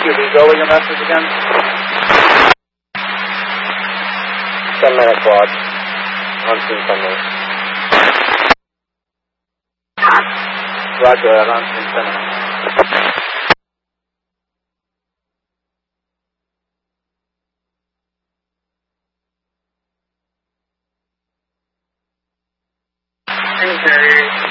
QB, go with your message again. 10-minute quad. On scene Sunday. Roger that, on scene 10 minutes. Okay.